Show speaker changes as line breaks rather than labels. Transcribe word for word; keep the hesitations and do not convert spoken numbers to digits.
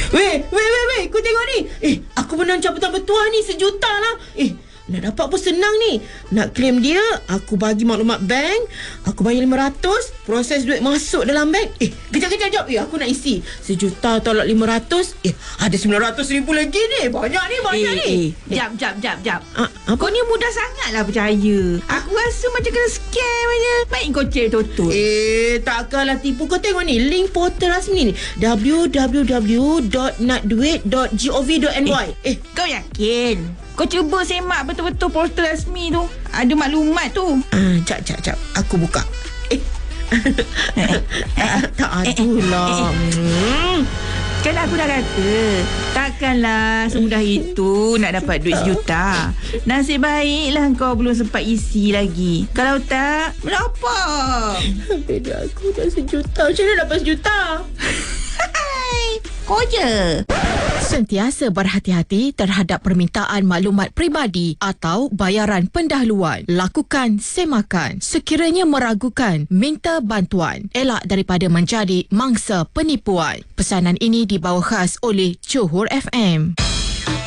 Weh, weh, weh, weh, kau tengok ni. Eh, aku menang jabatan bertuah ni sejuta lah. Eh, nak dapat apa senang ni. Nak claim dia, aku bagi maklumat bank, aku bayar lima ratus, proses duit masuk dalam bank. Eh, kejap-kejap jap. Eh, aku nak isi sejuta tolak lima ratus. Eh, ada sembilan ratus ribu lagi ni. Banyak ni, banyak
eh,
ni.
Eh, jap, jap, jap, jap.
Ah, apa?
Kau ni mudah sangatlah percaya. Aku rasa macam kena scam aja. Baik kau cek betul-betul.
Eh, takkanlah tipu. Kau tengok ni, link portal rasmi ni, w w w dot nakduit dot gov dot n y.
Eh, kau yakin? Kau cuba semak betul-betul portal rasmi tu. Ada maklumat tu.
Ah, jap, jap, jap. Aku buka. Eh. Tak adulah. Hmm.
Kan aku dah kata, takkanlah semudah itu nak dapat duit sejuta. Nasib baiklah kau belum sempat isi lagi. Kalau tak, berapa?
Beda aku dah sejuta. Macam mana dapat sejuta?
Kau je.
Sentiasa berhati-hati terhadap permintaan maklumat peribadi atau bayaran pendahuluan. Lakukan semakan. Sekiranya meragukan, minta bantuan. Elak daripada menjadi mangsa penipuan. Pesanan ini dibawa khas oleh Johor F M.